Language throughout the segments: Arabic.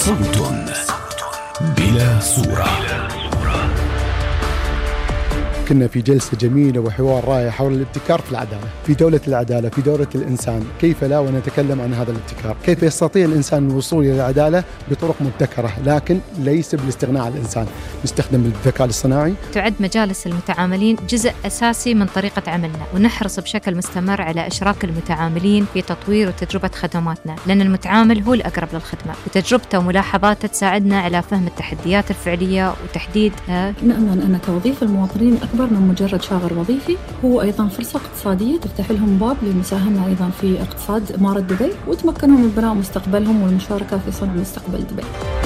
صوت بلا صورة. كنا في جلسة جميلة وحوار رائع حول الابتكار في العدالة، في دولة العدالة، في دولة الإنسان. كيف لا ونتكلم عن هذا الابتكار؟ كيف يستطيع الإنسان الوصول إلى العدالة بطرق مبتكرة، لكن ليس بالاستغناء عن الإنسان. نستخدم الذكاء الاصطناعي. تعد مجالس المتعاملين جزء أساسي من طريقة عملنا، ونحرص بشكل مستمر على إشراك المتعاملين في تطوير وتجربة خدماتنا، لأن المتعامل هو الأقرب للخدمة، وتجربته وملاحظاته تساعدنا على فهم التحديات الفعلية وتحديدها. نأمل أن توظيف المواطنين أكبر من مجرد شاغر وظيفي، هو أيضا فرصة اقتصادية تفتح لهم باب للمساهمة أيضا في اقتصاد إمارة دبي، وتمكنهم من بناء مستقبلهم والمشاركة في صنع مستقبل دبي.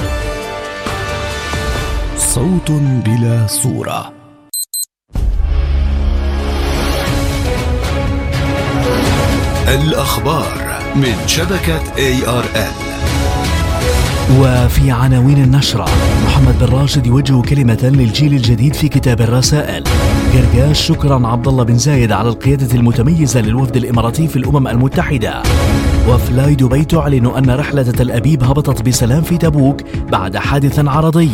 صوت بلا صورة. الأخبار من شبكة ARN. وفي عناوين النشرة: محمد بن راشد يوجه كلمة للجيل الجديد في كتاب الرسائل. قرقاش شكرا عبد الله بن زايد على القيادة المتميزة للوفد الإماراتي في الأمم المتحدة. وفلاي دبي تعلن أن رحلة تل أبيب هبطت بسلام في تبوك بعد حادث عرضي.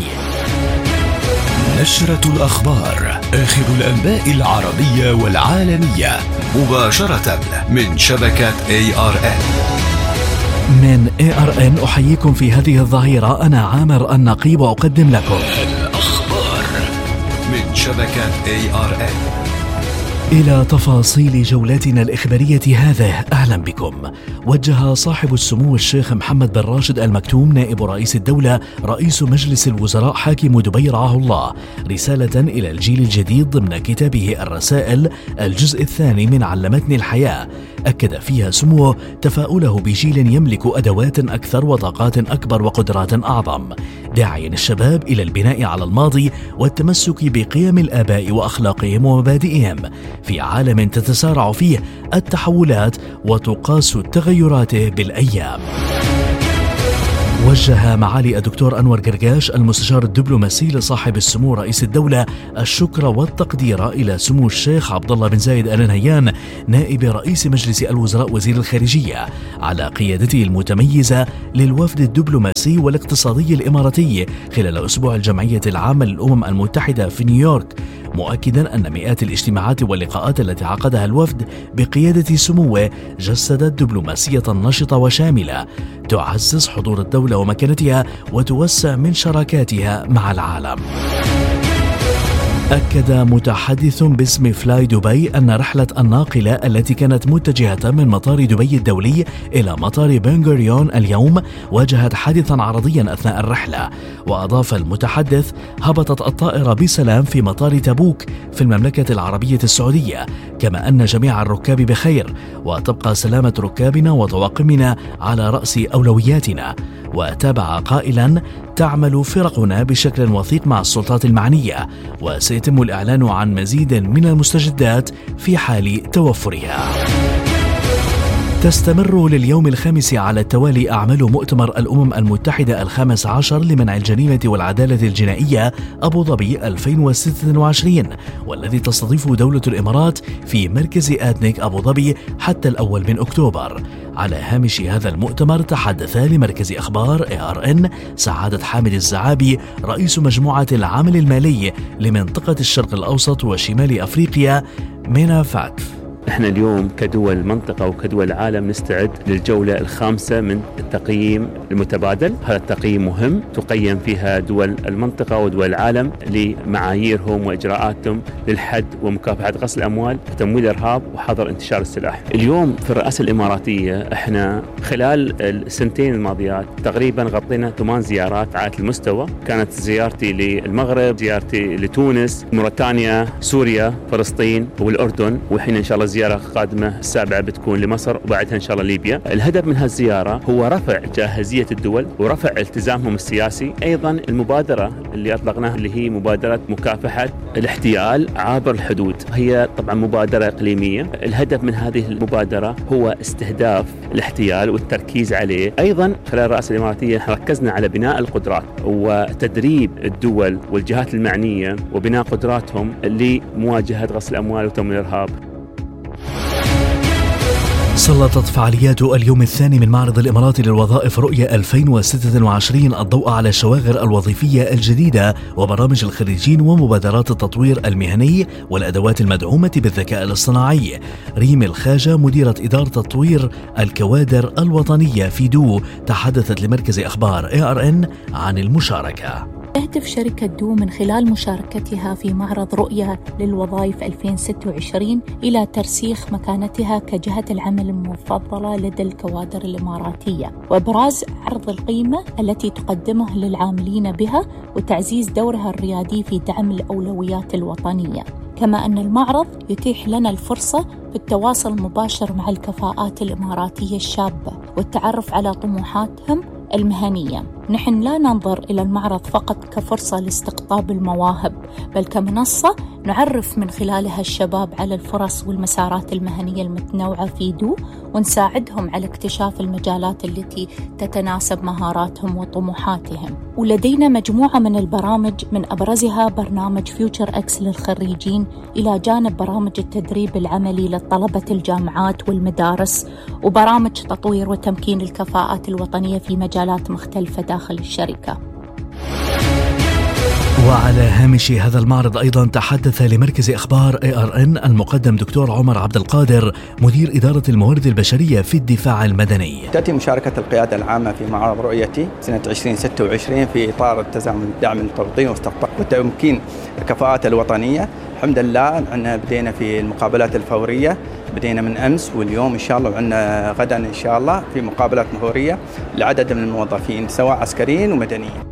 نشرة الأخبار، آخر الأنباء العربية والعالمية مباشرة من شبكة ARN. من ARN أحييكم في هذه الظهيرة، أنا عامر النقيب وأقدم لكم الأخبار من شبكة ARN. إلى تفاصيل جولتنا الإخبارية هذه، أهلا بكم. وجه صاحب السمو الشيخ محمد بن راشد المكتوم نائب رئيس الدولة رئيس مجلس الوزراء حاكم دبي رعاه الله رسالة إلى الجيل الجديد ضمن كتابه الرسائل الجزء الثاني من علمتني الحياة. أكد فيها سموه تفاؤله بجيل يملك أدوات أكثر وطاقات أكبر وقدرات أعظم، داعيا الشباب إلى البناء على الماضي والتمسك بقيم الآباء وأخلاقهم ومبادئهم في عالم تتسارع فيه التحولات وتقاس التغيرات بالأيام. وجه معالي الدكتور أنور قرقاش المستشار الدبلوماسي لصاحب السمو رئيس الدولة الشكر والتقدير إلى سمو الشيخ عبد الله بن زايد آل نهيان نائب رئيس مجلس الوزراء وزير الخارجية على قيادته المتميزة للوفد الدبلوماسي والاقتصادي الإماراتي خلال أسبوع الجمعية العامة للأمم المتحدة في نيويورك، مؤكدا أن مئات الاجتماعات واللقاءات التي عقدها الوفد بقيادة سموه جسدت دبلوماسية نشطة وشاملة تعزز حضور الدولة ومكانتها وتوسع من شراكاتها مع العالم. أكد متحدث باسم فلاي دبي أن رحلة الناقلة التي كانت متجهة من مطار دبي الدولي إلى مطار بن غوريون اليوم واجهت حادثا عرضيا أثناء الرحلة. وأضاف المتحدث: هبطت الطائرة بسلام في مطار تبوك في المملكة العربية السعودية، كما أن جميع الركاب بخير، وتبقى سلامة ركابنا وطواقمنا على رأس أولوياتنا. وتابع قائلا: تعمل فرقنا بشكل وثيق مع السلطات المعنية، وسيتم الإعلان عن مزيد من المستجدات في حال توفرها. تستمر لليوم الخامس على التوالي أعمال مؤتمر الأمم المتحدة الخامس عشر لمنع الجريمة والعدالة الجنائية أبو ظبي 2026، والذي تستضيف دولة الإمارات في مركز آتنيك أبو ظبي حتى الأول من أكتوبر. على هامش هذا المؤتمر تحدث لمركز أخبار ARN سعادة حامد الزعابي رئيس مجموعة العمل المالي لمنطقة الشرق الأوسط وشمال أفريقيا مينافات. احنا اليوم كدول المنطقة وكدول العالم نستعد للجولة الخامسة من التقييم المتبادل. هذا التقييم مهم، تقيم فيها دول المنطقة ودول العالم لمعاييرهم وإجراءاتهم للحد ومكافحة غسل الأموال وتمويل الإرهاب وحظر انتشار السلاح. اليوم في الرئاسة الإماراتية احنا خلال السنتين الماضيات تقريبا غطينا 8 زيارات على المستوى. كانت زيارتي للمغرب، زيارتي لتونس، موريتانيا، سوريا، فلسطين والأردن، وحين إن شاء الله زيارة قادمة السابعة بتكون لمصر وبعدها إن شاء الله ليبيا. الهدف من هالزيارة هو رفع جاهزية الدول ورفع التزامهم السياسي. أيضا المبادرة اللي أطلقناها اللي هي مبادرة مكافحة الاحتيال عابر الحدود، هي طبعا مبادرة إقليمية. الهدف من هذه المبادرة هو استهداف الاحتيال والتركيز عليه. أيضا خلال الرئاسة الإماراتية ركزنا على بناء القدرات وتدريب الدول والجهات المعنية وبناء قدراتهم لمواجهة غسل الأموال وتمويل الإرهاب. سلطت فعاليات اليوم الثاني من معرض الإمارات للوظائف رؤية 2026 الضوء على الشواغر الوظيفية الجديدة وبرامج الخريجين ومبادرات التطوير المهني والأدوات المدعومة بالذكاء الاصطناعي. ريم الخاجة مديرة إدارة تطوير الكوادر الوطنية في دو تحدثت لمركز أخبار ARN عن المشاركة. تهدف شركة دو من خلال مشاركتها في معرض رؤية للوظائف 2026 إلى ترسيخ مكانتها كجهة العمل المفضلة لدى الكوادر الإماراتية وإبراز عرض القيمة التي تقدمه للعاملين بها وتعزيز دورها الريادي في دعم الأولويات الوطنية. كما أن المعرض يتيح لنا الفرصة بالتواصل المباشر مع الكفاءات الإماراتية الشابة والتعرف على طموحاتهم المهنية. نحن لا ننظر إلى المعرض فقط كفرصة لاستقطاب المواهب، بل كمنصة نعرف من خلالها الشباب على الفرص والمسارات المهنية المتنوعة في دو ونساعدهم على اكتشاف المجالات التي تتناسب مهاراتهم وطموحاتهم. ولدينا مجموعة من البرامج من أبرزها برنامج فيوتشر إكس للخريجين إلى جانب برامج التدريب العملي لطلبة الجامعات والمدارس وبرامج تطوير وتمكين الكفاءات الوطنية في مجالات مختلفة داخل الشركة. وعلى هامش هذا المعرض أيضا تحدث لمركز أخبار ARN المقدم دكتور عمر عبد القادر مدير إدارة الموارد البشرية في الدفاع المدني. تأتي مشاركة القيادة العامة في معرض رؤيتي سنة 2026 في إطار التزامن الدعم التوطين وتمكين الكفاءات الوطنية. الحمد لله أن بدينا في المقابلات الفورية، بدينا من أمس واليوم إن شاء الله، وعندنا غدا إن شاء الله في مقابلات فورية لعدد من الموظفين سواء عسكريين ومدنيين.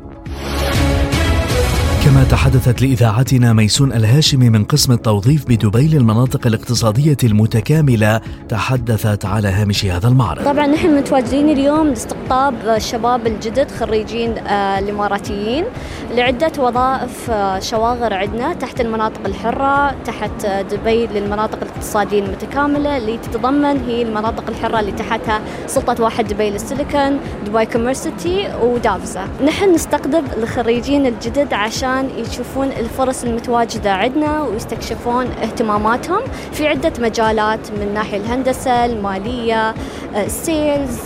كما تحدثت لإذاعتنا ميسون الهاشمي من قسم التوظيف بدبي للمناطق الاقتصادية المتكاملة، تحدثت على هامش هذا المعرض. طبعا نحن متواجدين اليوم لاستقطاب الشباب الجدد خريجين الإماراتيين لعدة وظائف شواغر عندنا تحت المناطق الحرة، تحت دبي للمناطق الاقتصادية المتكاملة اللي تتضمن هي المناطق الحرة اللي تحتها سلطة واحد دبي للسيليكون، دبي كوميرسيتي ودافزا. نحن نستقطب الخريجين الجدد عشان يشوفون الفرص المتواجدة عندنا ويستكشفون اهتماماتهم في عدة مجالات من ناحية الهندسة، المالية، السيلز.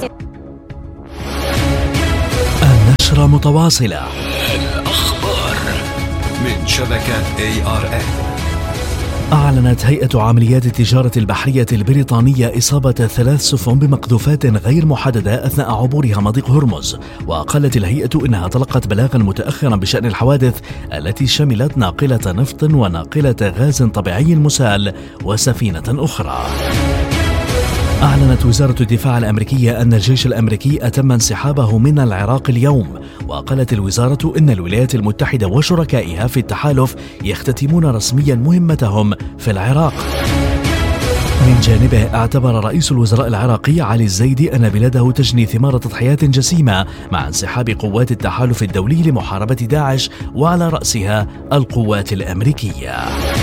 النشرة متواصلة. الأخبار من شبكة ARN. أعلنت هيئة عمليات التجارة البحرية البريطانية إصابة 3 سفن بمقذوفات غير محددة أثناء عبورها مضيق هرمز. وقالت الهيئة إنها تلقت بلاغا متأخرا بشأن الحوادث التي شملت ناقلة نفط وناقلة غاز طبيعي مسال وسفينة أخرى. أعلنت وزارة الدفاع الأمريكية أن الجيش الأمريكي أتم انسحابه من العراق اليوم. وقالت الوزارة إن الولايات المتحدة وشركائها في التحالف يختتمون رسميا مهمتهم في العراق. من جانبه اعتبر رئيس الوزراء العراقي علي الزيدي أن بلاده تجني ثمار تضحيات جسيمة مع انسحاب قوات التحالف الدولي لمحاربة داعش وعلى رأسها القوات الأمريكية.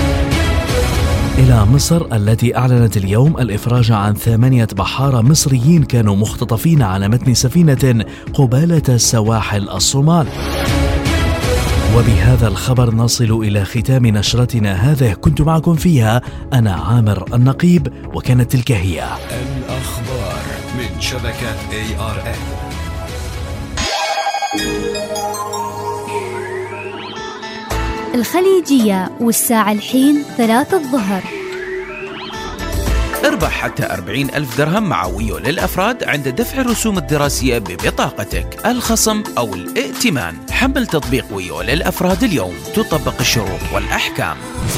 إلى مصر التي أعلنت اليوم الإفراج عن 8 بحارة مصريين كانوا مختطفين على متن سفينة قبالة سواحل الصومال. وبهذا الخبر نصل إلى ختام نشرتنا هذه، كنت معكم فيها أنا عامر النقيب، وكانت تلك هي الأخبار من شبكة ARN. الخليجية والساعة الحين 3 الظهر. اربح حتى 40,000 درهم مع ويو للأفراد عند دفع الرسوم الدراسية ببطاقتك، الخصم أو الائتمان. حمل تطبيق ويو للأفراد اليوم، تطبق الشروط والأحكام.